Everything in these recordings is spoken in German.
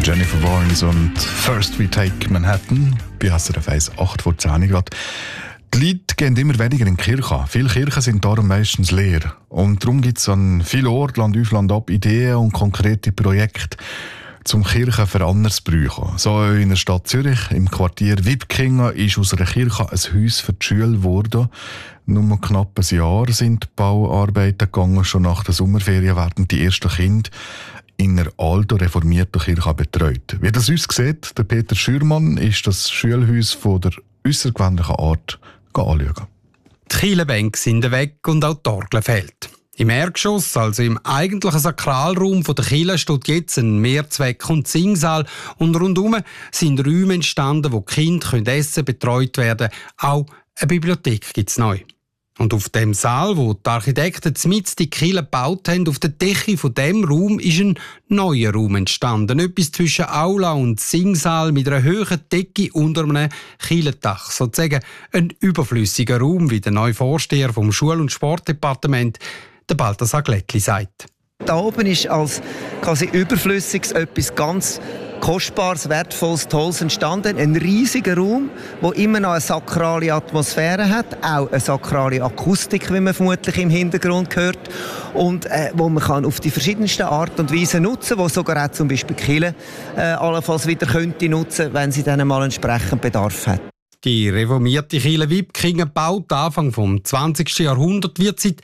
Jennifer Barnes und «First We Take Manhattan» bei SRF 1, 8 vor 10 Grad. Die Leute gehen immer weniger in die Kirche. Viele Kirchen sind darum meistens leer. Und darum gibt es an vielen Orten, Land auf, Land ab, Ideen und konkrete Projekte, zum Kirchen für anders zu brauchen. So in der Stadt Zürich, im Quartier Wipkingen, ist aus einer Kirche ein Haus für die Schule geworden. Nur knapp ein Jahr sind die Bauarbeiten gegangen. Schon nach der Sommerferien werden die ersten Kinder in einer alten reformierten Kirche betreut. Wie das aussieht, der Peter Schürmann ist das Schulhaus von der außergewöhnlichen Art anschauen. Die Kirchenbänke sind weg und auch die Orgel fehlt. Im Erdgeschoss, also im eigentlichen Sakralraum der Kirche, steht jetzt ein Mehrzweck- und Singsaal und rundherum sind Räume entstanden, wo die Kinder essen, betreut werden. Auch eine Bibliothek gibt es neu. Und auf dem Saal, wo die Architekten mitten die Kirche gebaut haben, auf der Decke von dem Raum ist ein neuer Raum entstanden. Etwas zwischen Aula und Singsaal mit einer hohen Decke unter einem Kirchendach. Sozusagen ein überflüssiger Raum, wie der neue Vorsteher vom Schul- und Sportdepartement, der Balthasar Glättli, sagt. Da oben ist als quasi Überflüssiges etwas ganz Kostbares, Wertvolles, Tolles entstanden. Ein riesiger Raum, der immer noch eine sakrale Atmosphäre hat, auch eine sakrale Akustik, wie man vermutlich im Hintergrund hört, und wo man kann auf die verschiedensten Art und Weise nutzen, wo sogar auch zum Beispiel die Kirche allenfalls wieder könnte nutzen, wenn sie dann mal entsprechend Bedarf hat. Die reformierte Kirche Wipkingen, gebaut Anfang des 20. Jahrhunderts, wird seit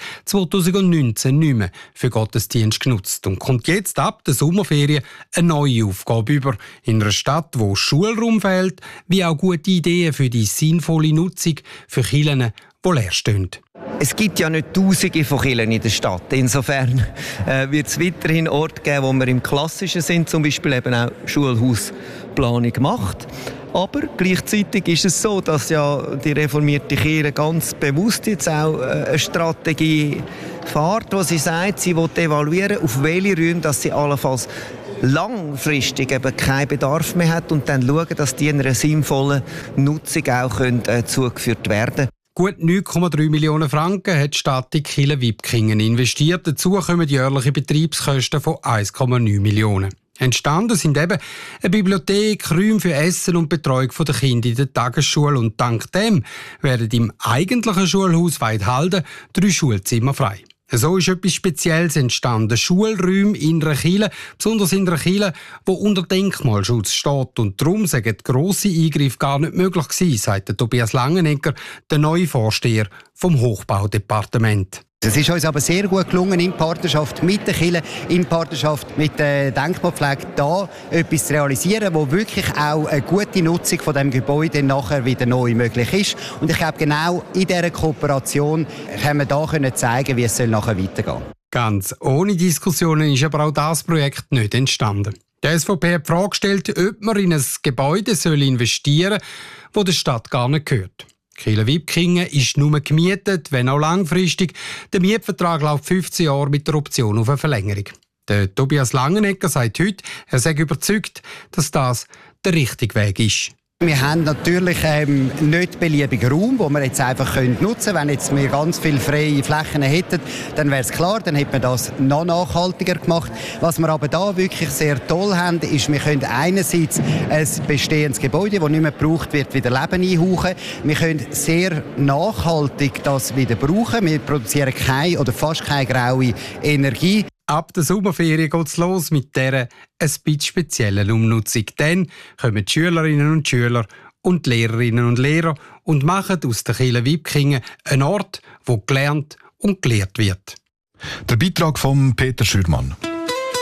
2019 nicht mehr für Gottesdienst genutzt und kommt jetzt ab der Sommerferien eine neue Aufgabe über. In einer Stadt, wo Schulraum fehlt, wie auch gute Ideen für die sinnvolle Nutzung für Kirchen, die leer stehen. Es gibt ja nicht Tausende von Kirchen in der Stadt. Insofern wird es weiterhin Orte geben, wo wir im Klassischen sind, zum Beispiel eben auch Schulhausplanung macht. Aber gleichzeitig ist es so, dass ja die reformierte Kirche ganz bewusst jetzt auch eine Strategie fährt, wo sie sagt, sie will evaluieren, auf welche Räume dass sie allenfalls langfristig eben keinen Bedarf mehr hat und dann schauen, dass die in einer sinnvollen Nutzung auch zugeführt werden können. Gut 9,3 Millionen Franken hat die Stadt in Kirche Wipkingen investiert. Dazu kommen jährliche Betriebskosten von 1,9 Millionen. Entstanden sind eben eine Bibliothek, Räume für Essen und Betreuung der Kinder in der Tagesschule. Und dank dem werden im eigentlichen Schulhaus Weidhalden 3 Schulzimmer frei. So ist etwas Spezielles entstanden. Schulräume in einer Kirche, besonders in einer Kirche, die unter Denkmalschutz steht. Und darum sagen grosse Eingriffe gar nicht möglich gewesen, sagt Tobias Langenegger, der neue Vorsteher vom Hochbaudepartement. Es ist uns aber sehr gut gelungen, in Partnerschaft mit der Kirche, in Partnerschaft mit der Denkmalpflege, da etwas zu realisieren, wo wirklich auch eine gute Nutzung von dem Gebäude nachher wieder neu möglich ist. Und ich glaube, genau in dieser Kooperation können wir da zeigen, wie es nachher weitergehen soll. Ganz ohne Diskussionen ist aber auch das Projekt nicht entstanden. Die SVP hat die Frage gestellt, ob man in ein Gebäude investieren soll, das der Stadt gar nicht gehört. Kirche Wipkingen ist nur gemietet, wenn auch langfristig. Der Mietvertrag läuft 15 Jahre mit der Option auf eine Verlängerung. Der Tobias Langenegger sagt heute, er sei überzeugt, dass das der richtige Weg ist. Wir haben natürlich nicht beliebigen Raum, den wir jetzt einfach nutzen können. Wenn jetzt wir ganz viele freie Flächen hätten, dann wäre es klar, dann hätte man das noch nachhaltiger gemacht. Was wir aber da wirklich sehr toll haben, ist, wir können einerseits ein bestehendes Gebäude, das nicht mehr gebraucht wird, wieder Leben einhauchen. Wir können sehr nachhaltig das wieder brauchen. Wir produzieren keine oder fast keine graue Energie. Ab der Sommerferien geht es los mit dieser ein bisschen speziellen Umnutzung. Dann kommen die Schülerinnen und Schüler und die Lehrerinnen und Lehrer und machen aus der Kirche Wipkingen einen Ort, wo gelernt und gelehrt wird. Der Beitrag von Peter Schürmann.